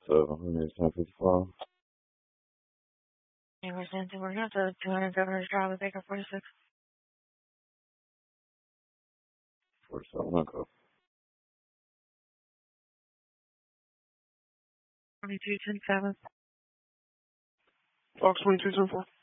700, 1055. We're going to 200 Governor's Drive with Baker 46. 47, okay. 22, 10, 7. Fox 22, 10, 4.